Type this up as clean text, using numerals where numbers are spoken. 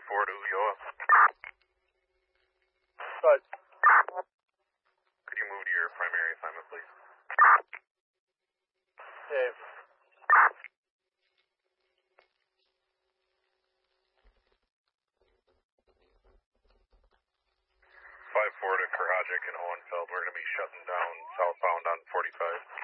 5-4 to Ulloa. Good. Could you move to your primary assignment, please? Dave. 5-4 to Karajic and Hohenfeld. We're going to be shutting down southbound on 45.